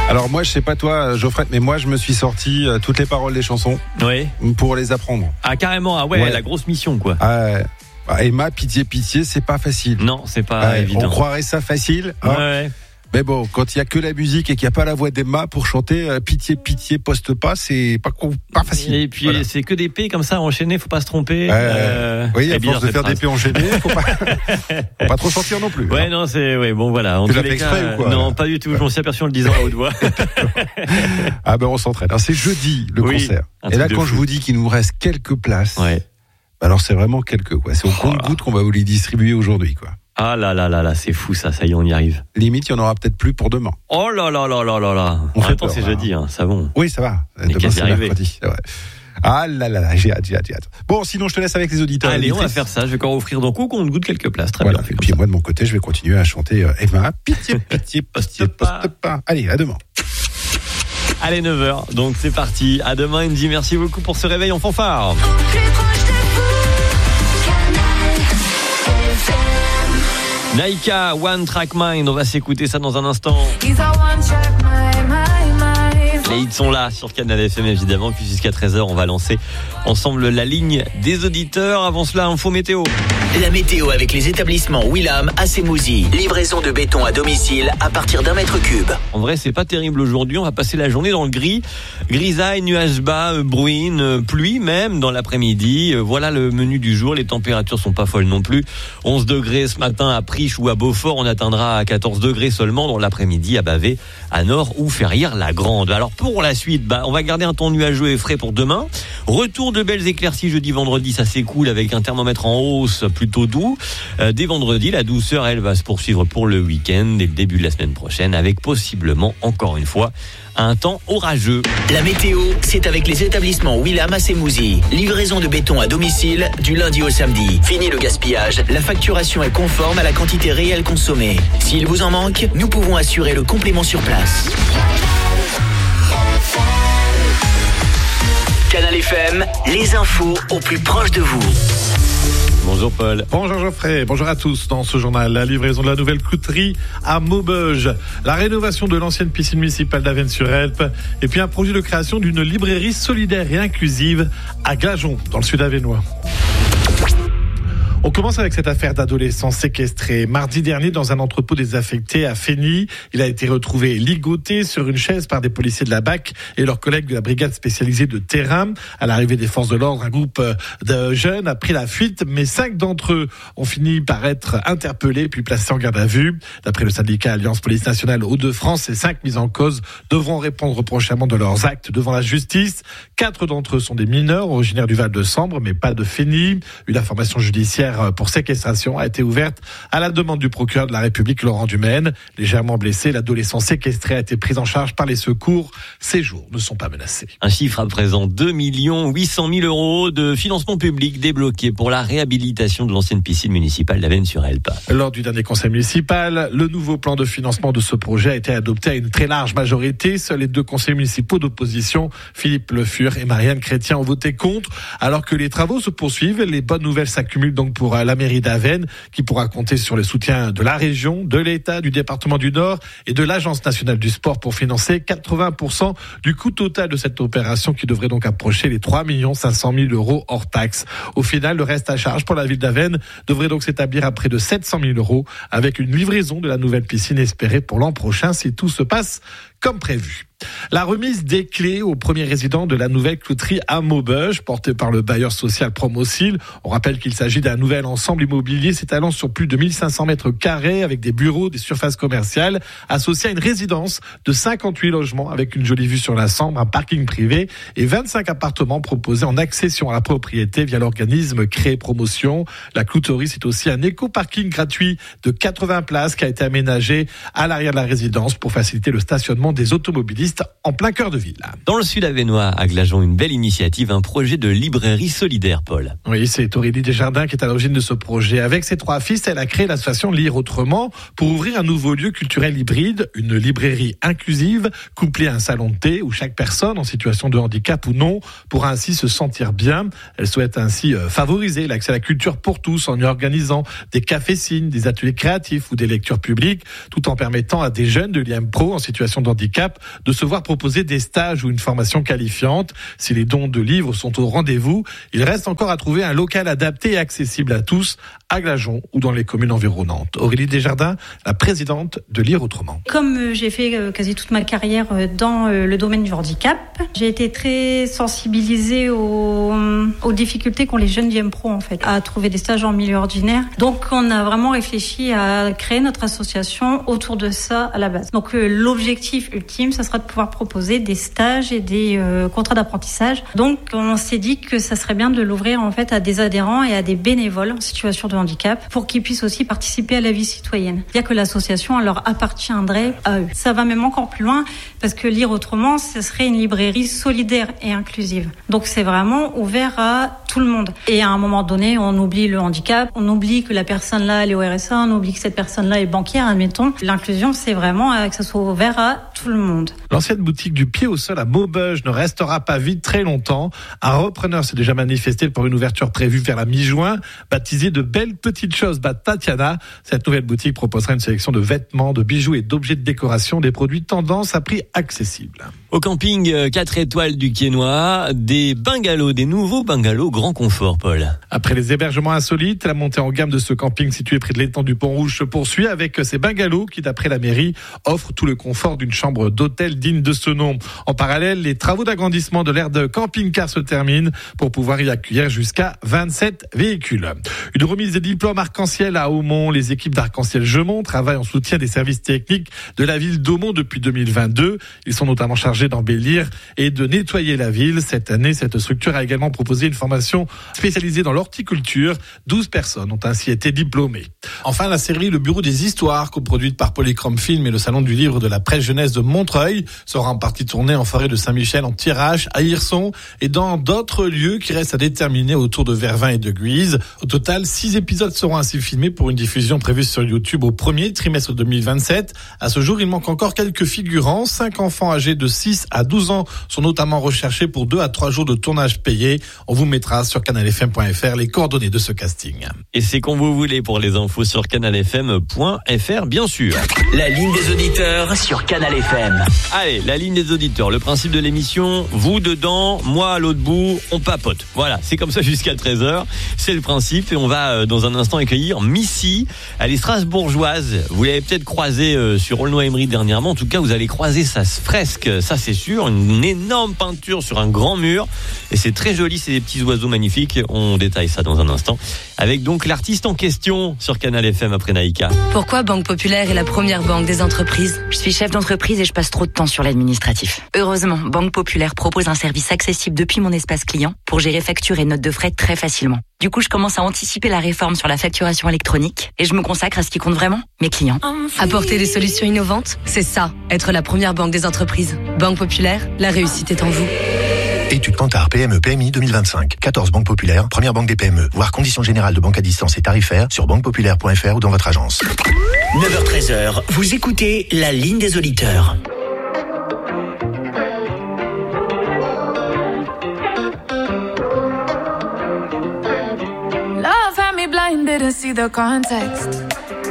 Alors moi, je sais pas toi, Geoffrey, mais moi, je me suis sorti toutes les paroles des chansons pour les apprendre. Ah, carrément, ouais. La grosse mission, quoi. Emma, pitié, c'est pas facile. Non, c'est pas évident. On croirait ça facile. Ouais. Mais bon, quand il y a que la musique et qu'il n'y a pas la voix d'Emma pour chanter pitié, poste pas, c'est pas facile. Et puis c'est que des P comme ça enchaînés, faut pas se tromper. Oui, à force de faire des P enchaînés, faut pas trop sortir non plus. Ouais, non, bon voilà. Tu l'as fait exprès ou quoi? Non, pas du tout. Je m'en suis aperçu en le disant à haute voix. On s'entraîne. Alors c'est jeudi le concert. Et là, quand je vous dis qu'il nous reste quelques places, alors c'est vraiment quelques, quoi. C'est au compte-gouttes qu'on va vous les distribuer aujourd'hui, quoi. Ah là, c'est fou ça y est, on y arrive. Limite, il y en aura peut-être plus pour demain. Oh là. Attends, c'est jeudi, c'est bon. Oui, ça va. Demain, c'est mercredi. Ouais. Ah là, j'ai hâte. Bon, sinon, je te laisse avec les auditeurs. Allez, on va faire ça. Je vais encore offrir donc au compte-gouttes quelques places. Très bien. Et puis moi, de mon côté, je vais continuer à chanter Emma, pitié, poste pas. Allez, à demain. Allez, 9h. Donc, c'est parti. À demain, Indy. Merci beaucoup pour ce réveil en fanfare. Naika, One Track Mind, on va s'écouter ça dans un instant. Les hits sont là sur Canal FM évidemment, puis jusqu'à 13h on va lancer ensemble la ligne des auditeurs. Avant cela, info météo. La météo avec les établissements Willam à Semouzi. Livraison de béton à domicile à partir d'1 mètre cube. En vrai, c'est pas terrible aujourd'hui, on va passer la journée dans le gris. Grisaille, nuages bas, bruine, pluie même dans l'après-midi. Voilà le menu du jour, les températures sont pas folles non plus. 11 degrés ce matin à Priche ou à Beaufort, on atteindra à 14 degrés seulement dans l'après-midi à Bavé, à Nord ou Ferrières-la-Grande. Alors pour la suite, on va garder un temps nuageux et frais pour demain. Retour de belles éclaircies jeudi, vendredi, ça s'écoule avec un thermomètre en hausse plutôt doux. Dès vendredi, la douceur, elle va se poursuivre pour le week-end et le début de la semaine prochaine avec possiblement, encore une fois, un temps orageux. La météo, c'est avec les établissements Willam à Semouzi. Livraison de béton à domicile du lundi au samedi. Fini le gaspillage, la facturation est conforme à la quantité réelle consommée. S'il vous en manque, nous pouvons assurer le complément sur place. Canal FM, les infos au plus proche de vous. Bonjour Paul. Bonjour Geoffrey, bonjour à tous. Dans ce journal, la livraison de la nouvelle clouterie à Maubeuge, la rénovation de l'ancienne piscine municipale d'Avesnes-sur-Helpe et puis un projet de création d'une librairie solidaire et inclusive à Glageon, dans le sud avesnois. On commence avec cette affaire d'adolescent séquestré. Mardi dernier, dans un entrepôt désaffecté à Fény, il a été retrouvé ligoté sur une chaise par des policiers de la BAC et leurs collègues de la brigade spécialisée de terrain. À l'arrivée des forces de l'ordre, un groupe de jeunes a pris la fuite, mais 5 d'entre eux ont fini par être interpellés puis placés en garde à vue. D'après le syndicat Alliance Police Nationale Hauts-de-France, ces 5 mises en cause devront répondre prochainement de leurs actes devant la justice. 4 d'entre eux sont des mineurs originaires du Val-de-Sambre, mais pas de Fény. Une information judiciaire pour séquestration a été ouverte à la demande du procureur de la République Laurent Dumaine. Légèrement blessé, l'adolescent séquestré a été pris en charge par les secours. Ses jours ne sont pas menacés. Un chiffre à présent, 2 800 000 euros de financement public débloqués pour la réhabilitation de l'ancienne piscine municipale d'Avesnes-sur-Helpe. Lors du dernier conseil municipal, le nouveau plan de financement de ce projet a été adopté à une très large majorité. Seuls les 2 conseillers municipaux d'opposition, Philippe Le Fur et Marianne Chrétien, ont voté contre. Alors que les travaux se poursuivent, les bonnes nouvelles s'accumulent donc pour la mairie d'Avesnes, qui pourra compter sur le soutien de la région, de l'État, du département du Nord et de l'Agence nationale du sport pour financer 80% du coût total de cette opération qui devrait donc approcher les 3 500 000 euros hors taxes. Au final, le reste à charge pour la ville d'Avesnes devrait donc s'établir à près de 700 000 euros avec une livraison de la nouvelle piscine espérée pour l'an prochain si tout se passe comme prévu. La remise des clés aux premiers résidents de la nouvelle clouterie à Maubeuge, portée par le bailleur social Promocil. On rappelle qu'il s'agit d'un nouvel ensemble immobilier s'étalant sur plus de 1500 mètres carrés avec des bureaux, des surfaces commerciales, associé à une résidence de 58 logements avec une jolie vue sur la Sambre, un parking privé et 25 appartements proposés en accession à la propriété via l'organisme Créé Promotion. La clouterie, c'est aussi un éco-parking gratuit de 80 places qui a été aménagé à l'arrière de la résidence pour faciliter le stationnement des automobilistes en plein cœur de ville. Dans le sud avesnois, à Glageon, une belle initiative, un projet de librairie solidaire, Paul. Oui, c'est Aurélie Desjardins qui est à l'origine de ce projet. Avec ses 3 fils, elle a créé l'association Lire Autrement pour ouvrir un nouveau lieu culturel hybride, une librairie inclusive, couplée à un salon de thé où chaque personne en situation de handicap ou non pourra ainsi se sentir bien. Elle souhaite ainsi favoriser l'accès à la culture pour tous en y organisant des cafés-signes, des ateliers créatifs ou des lectures publiques, tout en permettant à des jeunes de l'IM Pro en situation de handicap handicap de se voir proposer des stages ou une formation qualifiante. Si les dons de livres sont au rendez-vous, il reste encore à trouver un local adapté et accessible à tous, à Glageon ou dans les communes environnantes. Aurélie Desjardins, la présidente de Lire Autrement. Comme j'ai fait quasi toute ma carrière dans le domaine du handicap, j'ai été très sensibilisée aux difficultés qu'ont les jeunes JM Pro en fait, à trouver des stages en milieu ordinaire. Donc on a vraiment réfléchi à créer notre association autour de ça à la base. Donc l'objectif ultime, ça sera de pouvoir proposer des stages et des contrats d'apprentissage. Donc on s'est dit que ça serait bien de l'ouvrir en fait à des adhérents et à des bénévoles en situation de handicap pour qu'ils puissent aussi participer à la vie citoyenne. C'est-à-dire que l'association leur appartiendrait à eux. Ça va même encore plus loin parce que Lire Autrement, ce serait une librairie solidaire et inclusive. Donc c'est vraiment ouvert à tout le monde. Et à un moment donné, on oublie le handicap, on oublie que la personne là elle est au RSA, on oublie que cette personne là est banquière, admettons. L'inclusion, c'est vraiment que ça soit ouvert à tout le monde. L'ancienne boutique du Pied au Sol à Maubeuge ne restera pas vide très longtemps. Un repreneur s'est déjà manifesté pour une ouverture prévue vers la mi-juin, baptisée de Belles Petites Choses by Tatiana. Cette nouvelle boutique proposera une sélection de vêtements, de bijoux et d'objets de décoration, des produits tendance à prix accessible. Au camping 4 étoiles du Quesnoy, des bungalows, des nouveaux bungalows grand confort, Paul. Après les hébergements insolites, la montée en gamme de ce camping situé près de l'étang du Pont-Rouge se poursuit avec ces bungalows qui, d'après la mairie, offrent tout le confort d'une chambre d'hôtel digne de ce nom. En parallèle, les travaux d'agrandissement de l'aire de camping-car se terminent pour pouvoir y accueillir jusqu'à 27 véhicules. Une remise des diplômes arc-en-ciel à Aumont. Les équipes d'Arc-en-Ciel Gemont travaillent en soutien des services techniques de la ville d'Aumont depuis 2022. Ils sont notamment chargés d'embellir et de nettoyer la ville. Cette année, cette structure a également proposé une formation spécialisée dans l'horticulture. 12 personnes ont ainsi été diplômées. Enfin, la série Le Bureau des Histoires, coproduite par Polychrome Film et le Salon du Livre de la Presse Jeunesse de Montreuil, sera en partie tournée en forêt de Saint-Michel, en Thiérache, à Hirson et dans d'autres lieux qui restent à déterminer autour de Vervins et de Guise. Au total, 6 épisodes seront ainsi filmés pour une diffusion prévue sur YouTube au premier trimestre 2027. À ce jour, il manque encore quelques figurants. 5 enfants âgés de 6 à 12 ans sont notamment recherchés pour 2 à 3 jours de tournage payé. On vous mettra sur canalfm.fr les coordonnées de ce casting. Et c'est quand vous voulez pour les infos sur canalfm.fr, bien sûr. La ligne des auditeurs sur Canal FM. Allez, la ligne des auditeurs. Le principe de l'émission, vous dedans, moi à l'autre bout, on papote. Voilà, c'est comme ça jusqu'à 13h. C'est le principe et on va dans un instant accueillir Missy. Elle est strasbourgeoise. Vous l'avez peut-être croisée sur Aulnoy-Emery dernièrement. En tout cas, vous allez croiser sa fresque, ça c'est sûr. Une énorme peinture sur un grand mur. Et c'est très joli, c'est des petits oiseaux magnifiques. On détaille ça dans un instant. Avec donc l'artiste en question sur Canal FM après Naïka. Pourquoi Banque Populaire est la première banque des entreprises ? Je suis chef d'entreprise et je passe trop de temps sur l'administratif. Heureusement, Banque Populaire propose un service accessible depuis mon espace client pour gérer factures et notes de frais très facilement. Du coup, je commence à anticiper la réforme sur la facturation électronique et je me consacre à ce qui compte vraiment, mes clients. Apporter des solutions innovantes, c'est ça, être la première banque des entreprises. Banque Populaire, la réussite est en vous. Étude Kantar PME PMI 2025. 14 banques populaires, première banque des PME. Voir conditions générales de banque à distance et tarifaires sur banquepopulaire.fr ou dans votre agence. 9h-13h, vous écoutez la ligne des auditeurs. Love had me blind, didn't see the context.